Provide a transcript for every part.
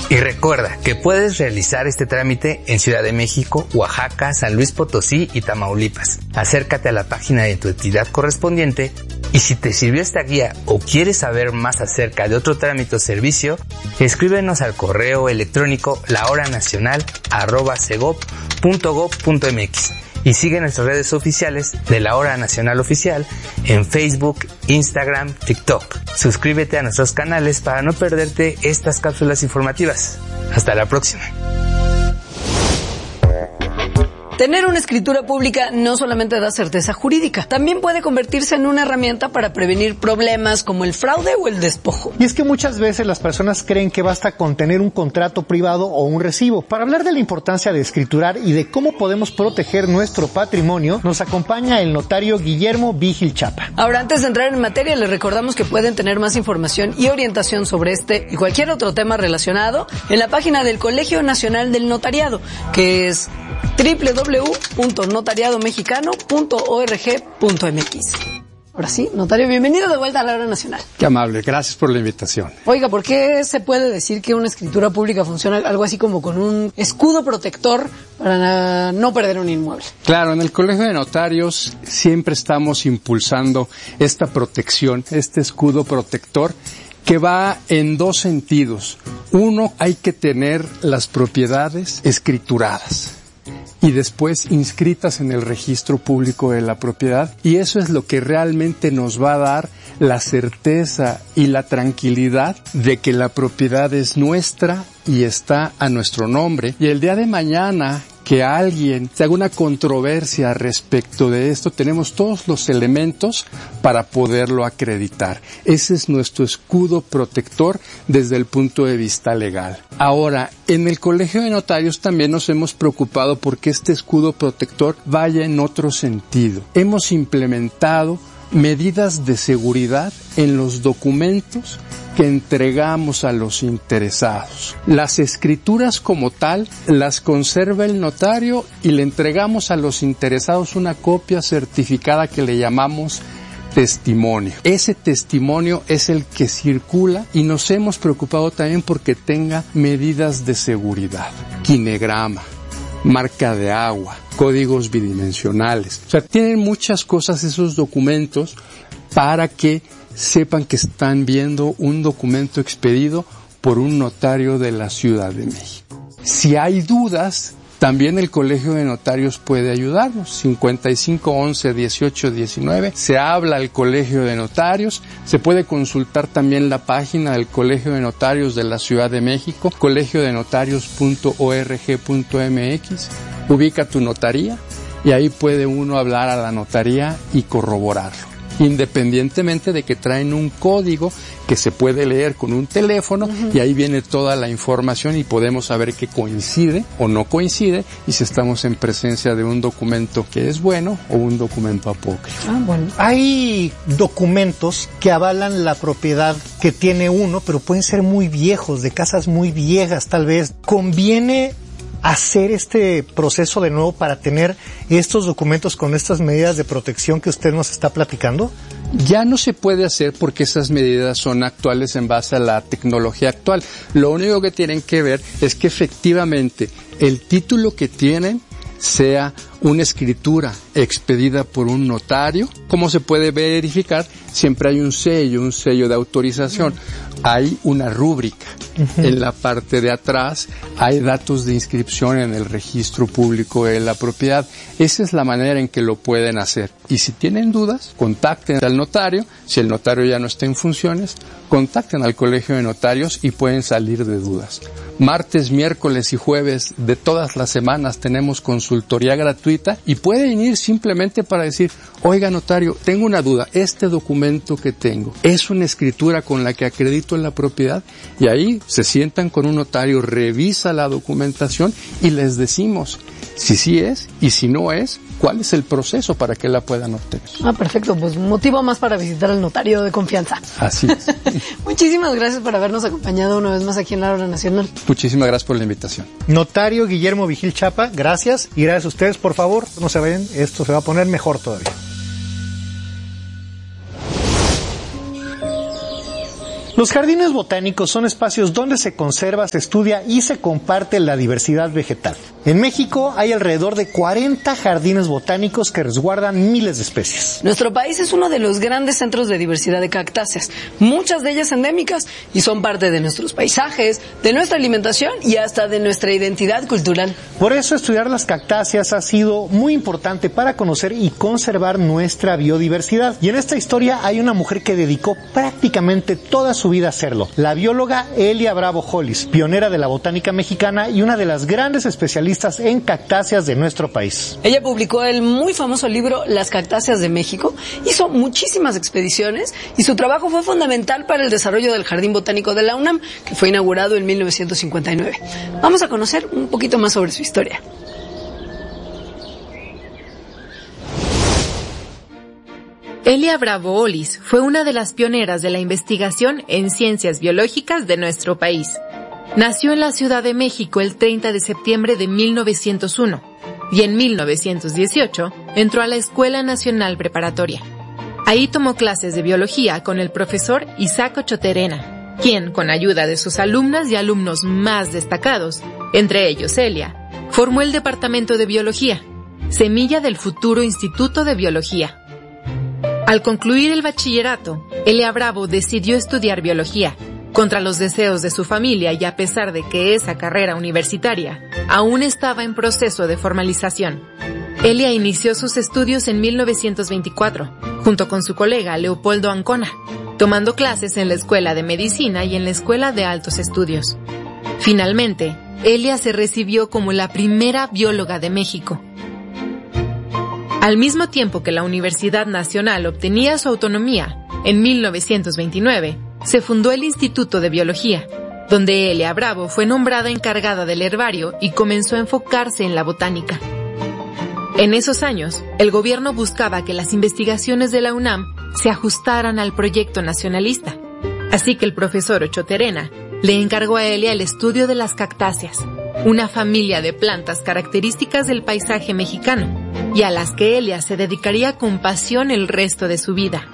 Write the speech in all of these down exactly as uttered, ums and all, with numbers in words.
Y recuerda que puedes realizar este trámite en Ciudad de México, Oaxaca, San Luis Potosí y Tamaulipas. Acércate a la página de tu entidad correspondiente y si te sirvió esta guía o quieres saber más acerca de otro trámite o servicio, escríbenos al correo electrónico lahoranacional arroba segov punto gov punto mx y sigue nuestras redes oficiales de La Hora Nacional Oficial en Facebook, Instagram, TikTok. Suscríbete a nuestros canales para no perderte estas cápsulas informativas. Hasta la próxima. Tener una escritura pública no solamente da certeza jurídica, también puede convertirse en una herramienta para prevenir problemas como el fraude o el despojo. Y es que muchas veces las personas creen que basta con tener un contrato privado o un recibo. Para hablar de la importancia de escriturar y de cómo podemos proteger nuestro patrimonio, nos acompaña el notario Guillermo Vigil Chapa. Ahora, antes de entrar en materia, les recordamos que pueden tener más información y orientación sobre este y cualquier otro tema relacionado en la página del Colegio Nacional del Notariado, que es doble u doble u doble u punto notariado mexicano punto org punto mx. Ahora sí, notario, bienvenido de vuelta a La Hora Nacional. Qué amable, gracias por la invitación. Oiga, ¿por qué se puede decir que una escritura pública funciona algo así como con un escudo protector para no perder un inmueble? Claro, en el Colegio de Notarios siempre estamos impulsando esta protección, este escudo protector, que va en dos sentidos. Uno, hay que tener las propiedades escrituradas y después inscritas en el registro público de la propiedad, y eso es lo que realmente nos va a dar la certeza y la tranquilidad de que la propiedad es nuestra y está a nuestro nombre, y el día de mañana que alguien se haga una controversia respecto de esto, tenemos todos los elementos para poderlo acreditar. Ese es nuestro escudo protector desde el punto de vista legal. Ahora, en el Colegio de Notarios también nos hemos preocupado porque este escudo protector vaya en otro sentido. Hemos implementado medidas de seguridad en los documentos que entregamos a los interesados. Las escrituras como tal las conserva el notario y le entregamos a los interesados una copia certificada que le llamamos testimonio. Ese testimonio es el que circula y nos hemos preocupado también porque tenga medidas de seguridad, quinegrama, marca de agua, códigos bidimensionales. O sea, tienen muchas cosas esos documentos para que sepan que están viendo un documento expedido por un notario de la Ciudad de México. Si hay dudas, también el Colegio de Notarios puede ayudarnos. cincuenta y cinco once dieciocho diecinueve, se habla al Colegio de Notarios, se puede consultar también la página del Colegio de Notarios de la Ciudad de México, colegio de notarios punto org punto mx, ubica tu notaría y ahí puede uno hablar a la notaría y corroborarlo, independientemente de que traen un código que se puede leer con un teléfono, uh-huh. y ahí viene toda la información y podemos saber que coincide o no coincide y si estamos en presencia de un documento que es bueno o un documento apócrifo. Ah, bueno. Hay documentos que avalan la propiedad que tiene uno, pero pueden ser muy viejos, de casas muy viejas tal vez. ¿Conviene hacer este proceso de nuevo para tener estos documentos con estas medidas de protección que usted nos está platicando? Ya no se puede hacer porque esas medidas son actuales en base a la tecnología actual. Lo único que tienen que ver es que efectivamente el título que tienen sea una escritura expedida por un notario. ¿Cómo se puede verificar? Siempre hay un sello, un sello de autorización. Hay una rúbrica. Uh-huh. En la parte de atrás hay datos de inscripción en el registro público de la propiedad. Esa es la manera en que lo pueden hacer. Y si tienen dudas, contacten al notario. Si el notario ya no está en funciones, contacten al Colegio de Notarios y pueden salir de dudas. Martes, miércoles y jueves de todas las semanas tenemos consultoría gratuita y pueden ir simplemente para decir, oiga notario, tengo una duda, este documento que tengo, ¿es una escritura con la que acredito la propiedad? Y ahí se sientan con un notario, revisa la documentación y les decimos si sí es y si no es, cuál es el proceso para que la puedan obtener. Ah, perfecto, pues motivo más para visitar al notario de confianza. Así es. Muchísimas gracias por habernos acompañado una vez más aquí en La Hora Nacional. Muchísimas gracias por la invitación. Notario Guillermo Vigil Chapa, gracias, y gracias a ustedes, por favor, no se vayan, esto se va a poner mejor todavía. Los jardines botánicos son espacios donde se conserva, se estudia y se comparte la diversidad vegetal. En México hay alrededor de cuarenta jardines botánicos que resguardan miles de especies. Nuestro país es uno de los grandes centros de diversidad de cactáceas, muchas de ellas endémicas, y son parte de nuestros paisajes, de nuestra alimentación y hasta de nuestra identidad cultural. Por eso estudiar las cactáceas ha sido muy importante para conocer y conservar nuestra biodiversidad. Y en esta historia hay una mujer que dedicó prácticamente toda su vida a hacerlo, la bióloga Elia Bravo Hollis, pionera de la botánica mexicana y una de las grandes especialistas en cactáceas de nuestro país. Ella publicó el muy famoso libro Las cactáceas de México, hizo muchísimas expediciones y su trabajo fue fundamental para el desarrollo del Jardín Botánico de la UNAM, que fue inaugurado en mil novecientos cincuenta y nueve. Vamos a conocer un poquito más sobre su historia. Elia Bravo Hollis fue una de las pioneras de la investigación en ciencias biológicas de nuestro país. Nació en la Ciudad de México el treinta de septiembre de mil novecientos uno y en mil novecientos dieciocho entró a la Escuela Nacional Preparatoria. Ahí tomó clases de biología con el profesor Isaac Ochoterena, quien, con ayuda de sus alumnas y alumnos más destacados, entre ellos Elia, formó el Departamento de Biología, semilla del futuro Instituto de Biología. Al concluir el bachillerato, Elia Bravo decidió estudiar biología, contra los deseos de su familia y a pesar de que esa carrera universitaria aún estaba en proceso de formalización. Elia inició sus estudios en mil novecientos veinticuatro, junto con su colega Leopoldo Ancona, tomando clases en la Escuela de Medicina y en la Escuela de Altos Estudios. Finalmente, Elia se recibió como la primera bióloga de México. Al mismo tiempo que la Universidad Nacional obtenía su autonomía, en mil novecientos veintinueve, se fundó el Instituto de Biología, donde Elia Bravo fue nombrada encargada del herbario y comenzó a enfocarse en la botánica. En esos años, el gobierno buscaba que las investigaciones de la UNAM se ajustaran al proyecto nacionalista, así que el profesor Ochoterena le encargó a Elia el estudio de las cactáceas, una familia de plantas características del paisaje mexicano, y a las que Elia se dedicaría con pasión el resto de su vida.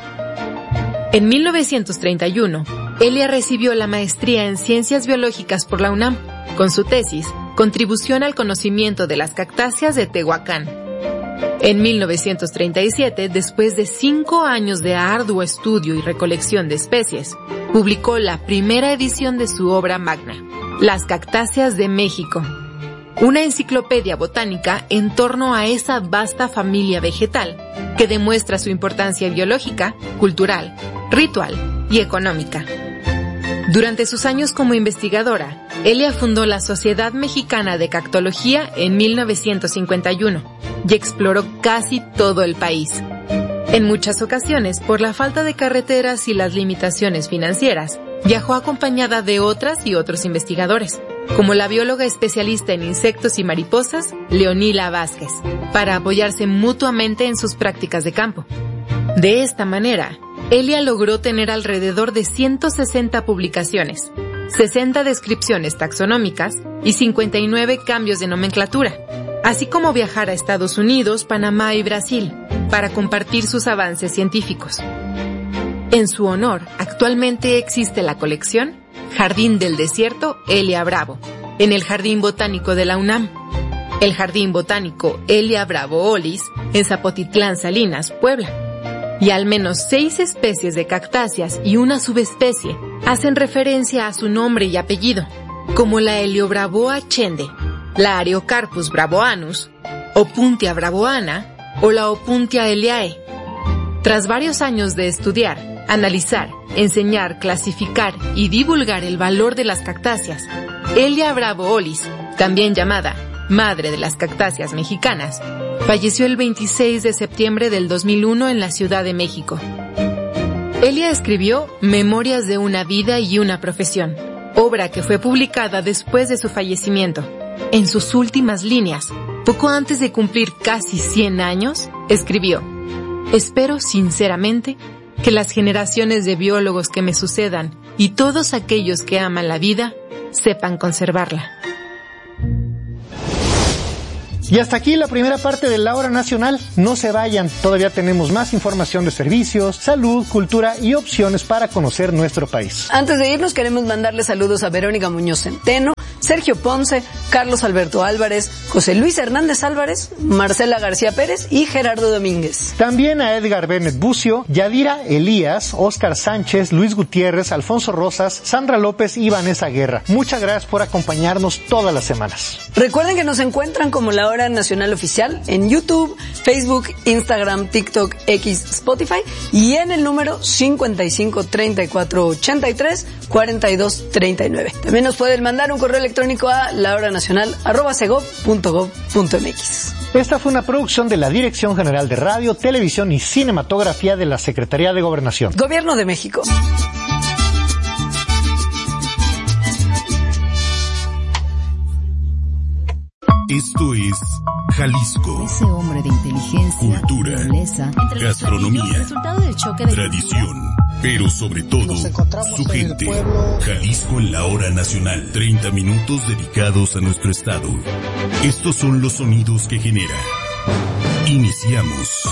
En mil novecientos treinta y uno, Elia recibió la maestría en Ciencias Biológicas por la UNAM, con su tesis, Contribución al conocimiento de las cactáceas de Tehuacán. En mil novecientos treinta y siete, después de cinco años de arduo estudio y recolección de especies, publicó la primera edición de su obra magna, Las cactáceas de México, una enciclopedia botánica en torno a esa vasta familia vegetal que demuestra su importancia biológica, cultural, ritual y económica. Durante sus años como investigadora, Elia fundó la Sociedad Mexicana de Cactología en mil novecientos cincuenta y uno y exploró casi todo el país. En muchas ocasiones, por la falta de carreteras y las limitaciones financieras, viajó acompañada de otras y otros investigadores, como la bióloga especialista en insectos y mariposas, Leonila Vázquez, para apoyarse mutuamente en sus prácticas de campo. De esta manera, Elia logró tener alrededor de ciento sesenta publicaciones, sesenta descripciones taxonómicas y cincuenta y nueve cambios de nomenclatura, así como viajar a Estados Unidos, Panamá y Brasil para compartir sus avances científicos. En su honor, actualmente existe la colección Jardín del Desierto Elia Bravo, en el Jardín Botánico de la UNAM, el Jardín Botánico Elia Bravo Hollis, en Zapotitlán, Salinas, Puebla. Y al menos seis especies de cactáceas y una subespecie hacen referencia a su nombre y apellido, como la Heliobravoa chende, la Ariocarpus bravoanus, Opuntia bravoana o la Opuntia eliae. Tras varios años de estudiar, analizar, enseñar, clasificar y divulgar el valor de las cactáceas, Elia Bravo Hollis, también llamada Madre de las Cactáceas Mexicanas, falleció el veintiséis de septiembre del dos mil uno en la Ciudad de México. Elia escribió Memorias de una vida y una profesión, obra que fue publicada después de su fallecimiento. En sus últimas líneas, poco antes de cumplir casi cien años, escribió: espero sinceramente que las generaciones de biólogos que me sucedan y todos aquellos que aman la vida sepan conservarla. Y hasta aquí la primera parte de La Hora Nacional. No se vayan, todavía tenemos más información de servicios, salud, cultura y opciones para conocer nuestro país. Antes de irnos queremos mandarle saludos a Verónica Muñoz Centeno, Sergio Ponce, Carlos Alberto Álvarez, José Luis Hernández Álvarez, Marcela García Pérez y Gerardo Domínguez. También a Edgar Bennett Bucio, Yadira Elías, Óscar Sánchez, Luis Gutiérrez, Alfonso Rosas, Sandra López y Vanessa Guerra. Muchas gracias por acompañarnos todas las semanas. Recuerden que nos encuentran como La Hora Nacional Oficial en YouTube, Facebook, Instagram, TikTok, X, Spotify y en el número cincuenta y cinco, treinta y cuatro, ochenta y tres, cuarenta y dos, treinta y nueve. También nos pueden mandar un correo electrónico a lahoranacional arroba segov punto gov punto mx. Esta fue una producción de la Dirección General de Radio, Televisión y Cinematografía de la Secretaría de Gobernación. Gobierno de México. Esto es Jalisco. Ese hombre de inteligencia, cultura, nobleza, gastronomía, resultado del choque de tradición, pero sobre todo, su gente. Jalisco en la Hora Nacional. treinta minutos dedicados a nuestro estado. Estos son los sonidos que genera. Iniciamos.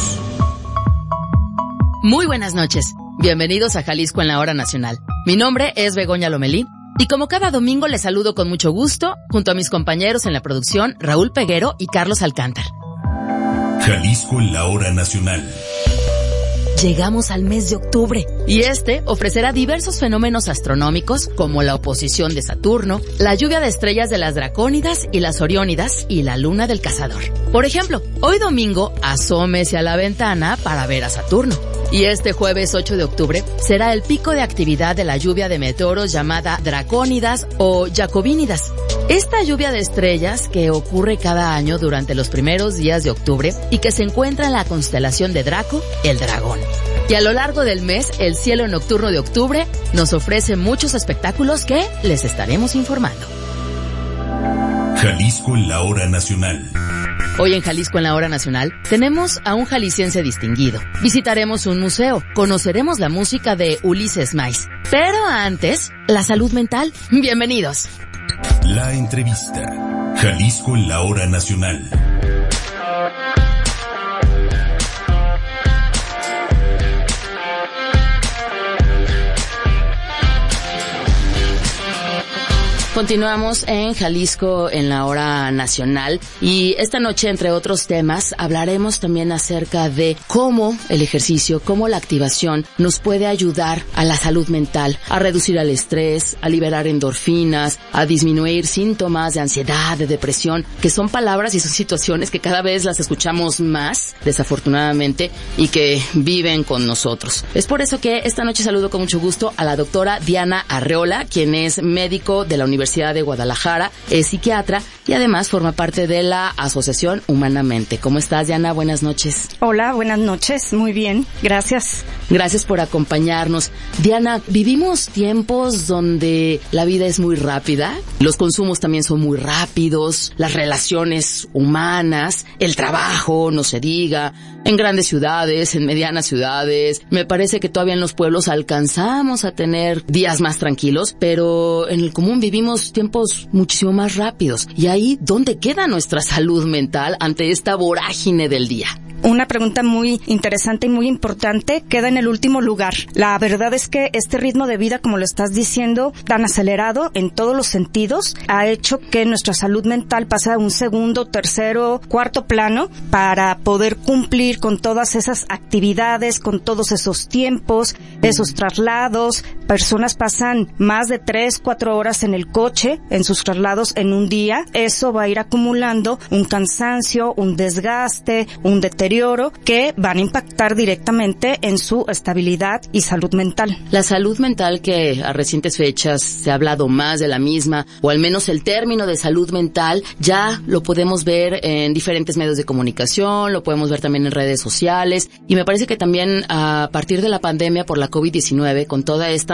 Muy buenas noches. Bienvenidos a Jalisco en la Hora Nacional. Mi nombre es Begoña Lomelí. Y como cada domingo les saludo con mucho gusto, junto a mis compañeros en la producción, Raúl Peguero y Carlos Alcántar. Jalisco en la Hora Nacional. Llegamos al mes de octubre y este ofrecerá diversos fenómenos astronómicos como la oposición de Saturno, la lluvia de estrellas de las Dracónidas y las Oriónidas y la luna del Cazador. Por ejemplo, hoy domingo asómese a la ventana para ver a Saturno. Y este jueves ocho de octubre será el pico de actividad de la lluvia de meteoros llamada Dracónidas o Jacobínidas. Esta lluvia de estrellas que ocurre cada año durante los primeros días de octubre y que se encuentra en la constelación de Draco, el dragón. Y a lo largo del mes, el cielo nocturno de octubre nos ofrece muchos espectáculos que les estaremos informando. Jalisco en la Hora Nacional. Hoy en Jalisco en la Hora Nacional tenemos a un jalisciense distinguido. Visitaremos un museo, conoceremos la música de Ulises Mais. Pero antes, la salud mental. Bienvenidos. La entrevista. Jalisco en la Hora Nacional. Continuamos en Jalisco en la Hora Nacional y esta noche, entre otros temas, hablaremos también acerca de cómo el ejercicio, cómo la activación nos puede ayudar a la salud mental, a reducir el estrés, a liberar endorfinas, a disminuir síntomas de ansiedad, de depresión, que son palabras y son situaciones que cada vez las escuchamos más, desafortunadamente, y que viven con nosotros. Es por eso que esta noche saludo con mucho gusto a la doctora Diana Arreola, quien es médico de la Universidad de Guadalajara, es psiquiatra y además forma parte de la Asociación Humanamente. ¿Cómo estás, Diana? Buenas noches. Hola, buenas noches. Muy bien, gracias. Gracias por acompañarnos. Diana, vivimos tiempos donde la vida es muy rápida, los consumos también son muy rápidos, las relaciones humanas, el trabajo, no se diga, en grandes ciudades, en medianas ciudades. Me parece que todavía en los pueblos alcanzamos a tener días más tranquilos, pero en el común vivimos tiempos muchísimo más rápidos. Y ahí, ¿dónde queda nuestra salud mental ante esta vorágine del día? Una pregunta muy interesante y muy importante, queda en el último lugar. La verdad es que este ritmo de vida, como lo estás diciendo, tan acelerado en todos los sentidos, ha hecho que nuestra salud mental pase a un segundo, tercero, cuarto plano para poder cumplir con todas esas actividades, con todos esos tiempos, esos traslados. Personas pasan más de tres, cuatro horas en el coche, en sus traslados en un día. Eso va a ir acumulando un cansancio, un desgaste, un deterioro que van a impactar directamente en su estabilidad y salud mental. La salud mental, que a recientes fechas se ha hablado más de la misma, o al menos el término de salud mental, ya lo podemos ver en diferentes medios de comunicación, lo podemos ver también en redes sociales, y me parece que también a partir de la pandemia por la COVID diecinueve, con toda esta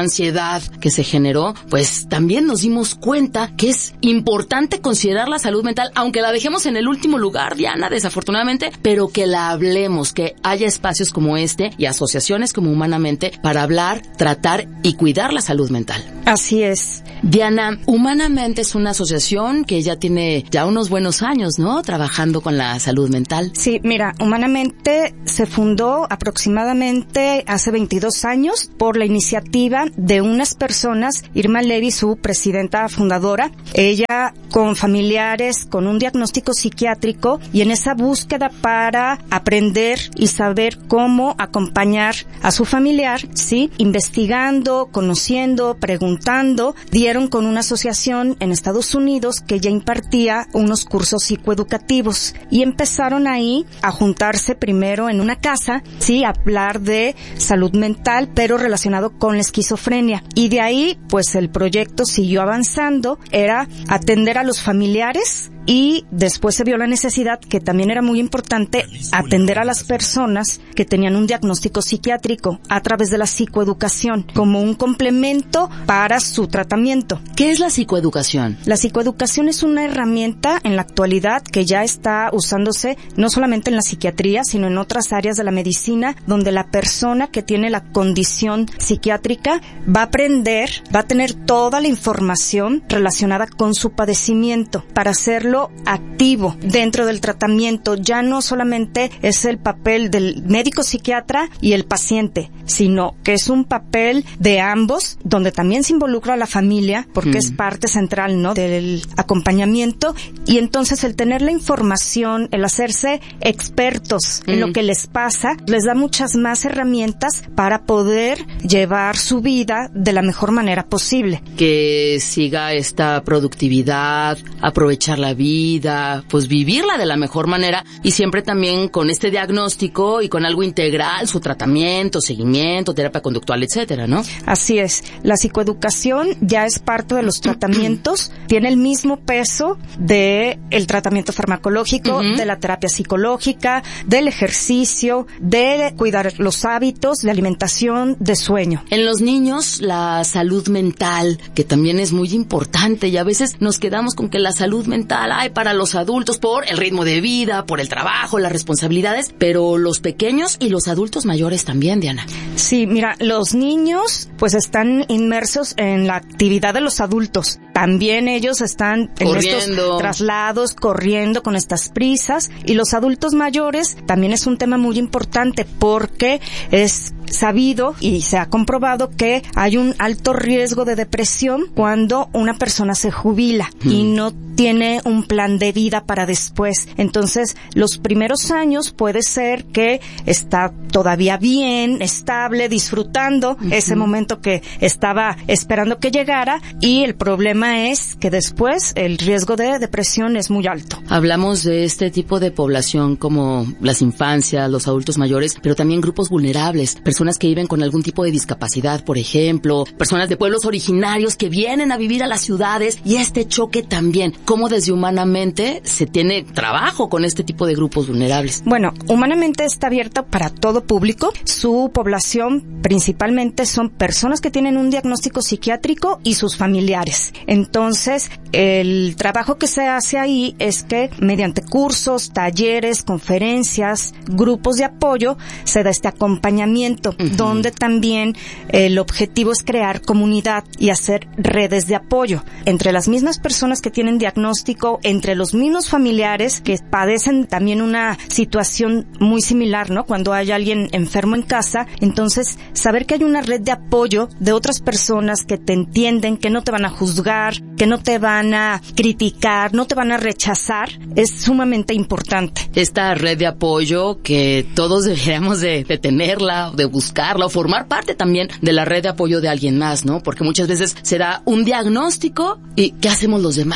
ansiedad que se generó, pues también nos dimos cuenta que es importante considerar la salud mental, aunque la dejemos en el último lugar, Diana, desafortunadamente, pero que la hablemos, que haya espacios como este y asociaciones como Humanamente para hablar, tratar y cuidar la salud mental. Así es. Diana, Humanamente es una asociación que ya tiene ya unos buenos años, ¿no?, trabajando con la salud mental. Sí, mira, Humanamente se fundó aproximadamente hace veintidós años por la iniciativa de unas personas, Irma Levy, su presidenta fundadora, ella con familiares con un diagnóstico psiquiátrico, y en esa búsqueda para aprender y saber cómo acompañar a su familiar, sí, investigando, conociendo, preguntando, dieron con una asociación en Estados Unidos que ya impartía unos cursos psicoeducativos y empezaron ahí a juntarse primero en una casa, sí, a hablar de salud mental, pero relacionado con la esquizofrenia. Y de ahí, pues el proyecto siguió avanzando, era atender a los familiares, y después se vio la necesidad, que también era muy importante, atender a las personas que tenían un diagnóstico psiquiátrico a través de la psicoeducación, como un complemento para su tratamiento. ¿Qué es la psicoeducación? La psicoeducación es una herramienta en la actualidad que ya está usándose no solamente en la psiquiatría, sino en otras áreas de la medicina, donde la persona que tiene la condición psiquiátrica va a aprender, va a tener toda la información relacionada con su padecimiento para hacerlo activo dentro del tratamiento. Ya no solamente es el papel del médico psiquiatra y el paciente, sino que es un papel de ambos, donde también se involucra a la familia, porque mm. es parte central, ¿no?, del acompañamiento. Y entonces el tener la información, el hacerse expertos mm. en lo que les pasa, les da muchas más herramientas para poder llevar su vida de la mejor manera posible. Que siga esta productividad, aprovechar la vida, pues vivirla de la mejor manera, y siempre también con este diagnóstico y con algo integral, su tratamiento, seguimiento, terapia conductual, etcétera, ¿no? Así es. La psicoeducación ya es parte de los tratamientos, tiene el mismo peso de el tratamiento farmacológico, uh-huh. de la terapia psicológica, del ejercicio, de cuidar los hábitos de alimentación, de sueño. En los niños, la salud mental, que también es muy importante, y a veces nos quedamos con que la salud mental hay para los adultos por el ritmo de vida, por el trabajo, las responsabilidades, pero los pequeños y los adultos mayores también, Diana. Sí, mira, los niños pues están inmersos en la actividad de los adultos. También ellos están en corriendo. Estos traslados, corriendo con estas prisas, y los adultos mayores también es un tema muy importante porque es sabido y se ha comprobado que hay un alto riesgo de depresión cuando una persona se jubila mm. y no tiene un plan de vida para después. Entonces, los primeros años puede ser que está todavía bien, estable, disfrutando uh-huh. ese momento que estaba esperando que llegara, y el problema es que después el riesgo de depresión es muy alto. Hablamos de este tipo de población como las infancias, los adultos mayores, pero también grupos vulnerables, personas que viven con algún tipo de discapacidad, por ejemplo, personas de pueblos originarios que vienen a vivir a las ciudades, y este choque también. ¿Cómo desde Humanamente se tiene trabajo con este tipo de grupos vulnerables? Bueno, Humanamente está abierto para todo público. Su población principalmente son personas que tienen un diagnóstico psiquiátrico y sus familiares. Entonces, el trabajo que se hace ahí es que mediante cursos, talleres, conferencias, grupos de apoyo, se da este acompañamiento, uh-huh. donde también el objetivo es crear comunidad y hacer redes de apoyo entre las mismas personas que tienen diagnóstico, entre los mismos familiares que padecen también una situación muy similar, ¿no? Cuando hay alguien enfermo en casa, entonces saber que hay una red de apoyo de otras personas que te entienden, que no te van a juzgar, que no te van a criticar, no te van a rechazar, es sumamente importante. Esta red de apoyo que todos deberíamos de, de tenerla, de buscarla, o formar parte también de la red de apoyo de alguien más, ¿no? Porque muchas veces se da un diagnóstico y ¿qué hacemos los demás con este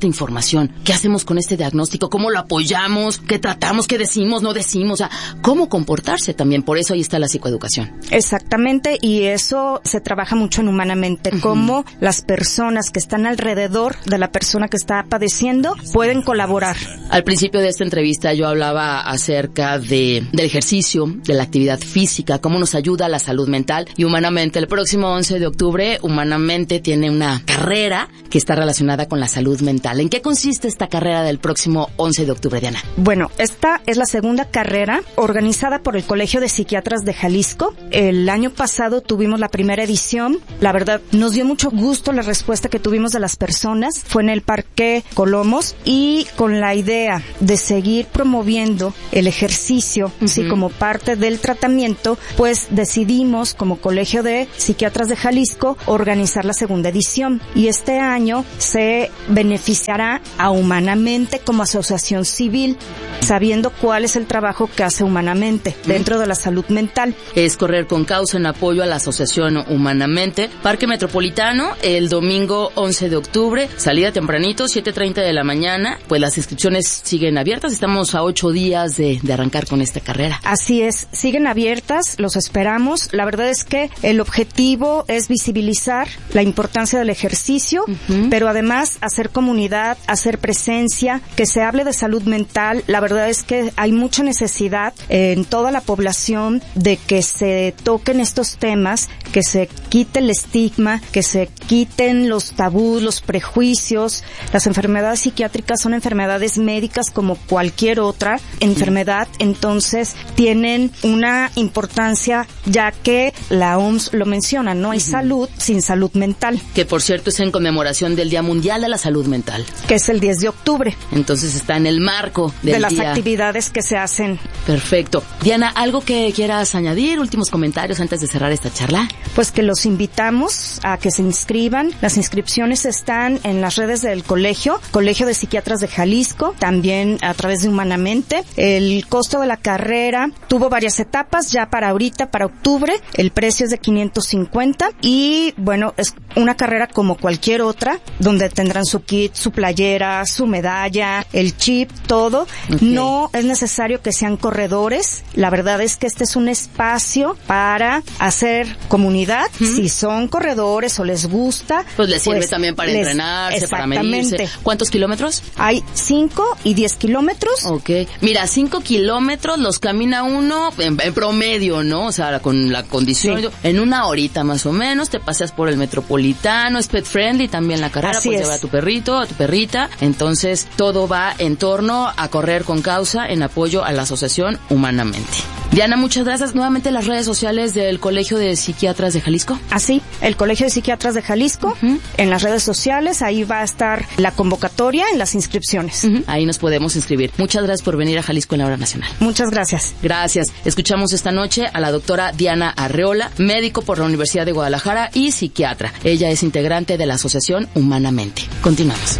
tanta información. ¿Qué hacemos con este diagnóstico? ¿Cómo lo apoyamos? ¿Qué tratamos? ¿Qué decimos? ¿No decimos? O sea, ¿cómo comportarse también? Por eso ahí está la psicoeducación. Exactamente, y eso se trabaja mucho en Humanamente, uh-huh. cómo las personas que están alrededor de la persona que está padeciendo pueden colaborar. Al principio de esta entrevista yo hablaba acerca de del ejercicio, de la actividad física, cómo nos ayuda a la salud mental, y Humanamente, el próximo once de octubre, Humanamente tiene una carrera que está relacionada con la salud mental. ¿En qué consiste esta carrera del próximo once de octubre, Diana? Bueno, esta es la segunda carrera organizada por el Colegio de Psiquiatras de Jalisco. El año pasado tuvimos la primera edición. La verdad, nos dio mucho gusto la respuesta que tuvimos de las personas. Fue en el Parque Colomos, y con la idea de seguir promoviendo el ejercicio, uh-huh. sí, como parte del tratamiento, pues decidimos como Colegio de Psiquiatras de Jalisco organizar la segunda edición. Y este año se beneficiará a Humanamente como asociación civil, sabiendo cuál es el trabajo que hace Humanamente dentro de la salud mental. Es correr con causa en apoyo a la asociación Humanamente. Parque Metropolitano, el domingo once de octubre, salida tempranito, siete treinta de la mañana. Pues las inscripciones siguen abiertas, estamos a ocho días de, de arrancar con esta carrera. Así es, siguen abiertas, los esperamos. La verdad es que el objetivo es visibilizar la importancia del ejercicio, uh-huh. pero además hacer comunidad, hacer presencia, que se hable de salud mental. La verdad es que hay mucha necesidad en toda la población de que se toquen estos temas, que se quite el estigma, que se quiten los tabús, los prejuicios. Las enfermedades psiquiátricas son enfermedades médicas como cualquier otra enfermedad, entonces tienen una importancia, ya que la O M S lo menciona, no hay uh-huh. salud sin salud mental. Que por cierto es en conmemoración del Día Mundial de la Salud Mental. Que es el diez de octubre. Entonces está en el marco del de las día. Actividades que se hacen. Perfecto. Diana, ¿algo que quieras añadir? Últimos comentarios antes de cerrar esta charla. Pues que los invitamos a que se inscriban. Las inscripciones están en las redes del colegio, Colegio de Psiquiatras de Jalisco, también a través de Humanamente. El costo de la carrera tuvo varias etapas, ya para ahorita, para octubre, el precio es de quinientos cincuenta y bueno, es una carrera como cualquier otra, donde tendrán su kit, su playera, su medalla, el chip, todo. Okay. No es necesario que sean corredores, la verdad es que este es un espacio para hacer comunidad. ¿Mm? Si son corredores o les gusta, pues les sirve pues, también para les, entrenarse, para medirse. ¿Cuántos kilómetros? Hay cinco y diez kilómetros. Ok. Mira, cinco kilómetros los camina uno en, en promedio, ¿no? O sea, con la condición, sí. en una horita más o menos, te paseas por el Metropolitano, es pet friendly también la carrera, Así puedes es. llevar a tu perrito, a tu perrita, entonces todo va en torno a correr con causa en apoyo a la asociación Humanamente. Diana, muchas gracias. Nuevamente las redes sociales del Colegio de Psiquiatras de Jalisco. Así, el Colegio de Psiquiatras de Jalisco, uh-huh. en las redes sociales, ahí va a estar la convocatoria en las inscripciones. Uh-huh. Ahí nos podemos inscribir. Muchas gracias por venir a Jalisco en la Hora Nacional. Muchas gracias. Gracias. Escuchamos esta noche a la doctora Diana Arreola, médico por la Universidad de Guadalajara y psiquiatra. Ella es integrante de la asociación Humanamente. Continuamos.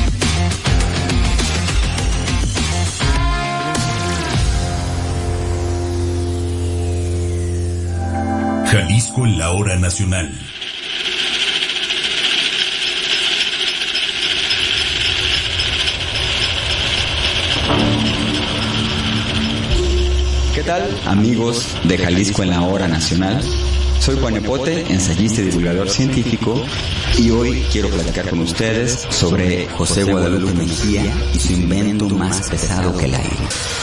Jalisco en la Hora Nacional. ¿Qué tal, amigos de Jalisco en la Hora Nacional? Soy Juan Epote, ensayista y divulgador científico, y hoy quiero platicar con ustedes sobre José Guadalupe Mejía y su invento más pesado que el aire.